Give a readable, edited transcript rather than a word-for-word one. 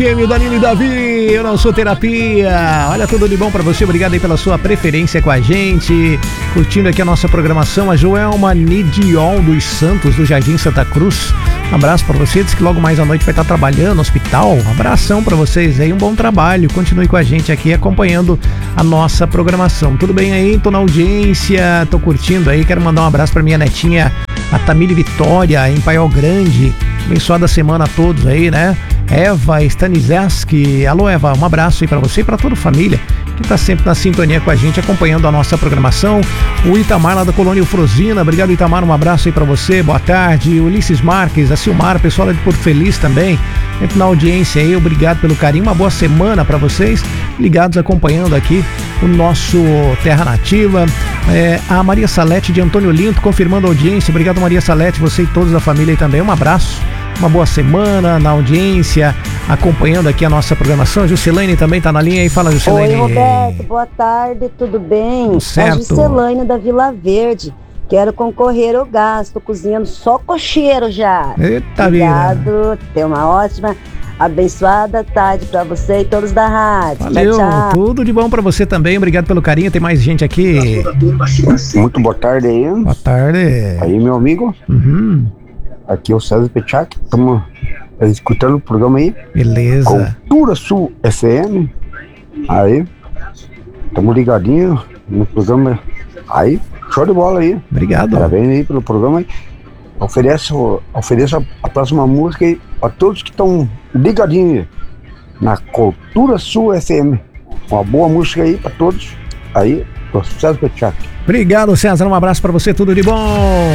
Danilo e Davi, eu não sou terapia. Olha, tudo de bom pra você, obrigado aí pela sua preferência com a gente, curtindo aqui a nossa programação. A Joelma Nidiol dos Santos, do Jardim Santa Cruz, um abraço pra você, diz que logo mais à noite vai estar trabalhando no hospital. Um abração pra vocês aí, um bom trabalho, continue com a gente aqui acompanhando a nossa programação. Tudo bem aí? Tô na audiência, tô curtindo aí, quero mandar um abraço pra minha netinha, a Tamile Vitória, em Paiol Grande. Abençoada semana a todos aí, né? Eva Staniszewski, alô Eva, um abraço aí pra você e pra toda a família que tá sempre na sintonia com a gente, acompanhando a nossa programação. O Itamar lá da Colônia Eufrosina, obrigado Itamar, um abraço aí pra você, boa tarde. O Ulisses Marques, a Silmar, pessoal lá de Porto Feliz também, sempre na audiência aí, obrigado pelo carinho, uma boa semana pra vocês, ligados acompanhando aqui o nosso Terra Nativa. A Maria Salete de Antônio Linto, confirmando a audiência, obrigado Maria Salete, você e todos da família aí também, um abraço. Uma boa semana na audiência, acompanhando aqui a nossa programação. A Juscelane também está na linha aí. Fala, Juscelane. Oi, Roberto, boa tarde, tudo bem? Tudo certo. É a Juscelane da Vila Verde. Quero concorrer ao gás, tô cozinhando só cocheiro já. Eita, obrigado, tenha uma ótima, abençoada tarde pra você e todos da rádio. Valeu, tchau, tchau. Tudo de bom pra você também, obrigado pelo carinho. Tem mais gente aqui. Muito boa tarde aí. Boa tarde. Aí, meu amigo. Uhum. Aqui é o César Petchak, estamos escutando o programa aí. Beleza. Cultura Sul FM. Aí, estamos ligadinhos no programa. Aí, show de bola aí. Obrigado. Parabéns aí pelo programa aí. Ofereço a próxima música aí a todos que estão ligadinhos na Cultura Sul FM. Uma boa música aí para todos. Aí, o César Petchak. Obrigado, César. Um abraço pra você, tudo de bom.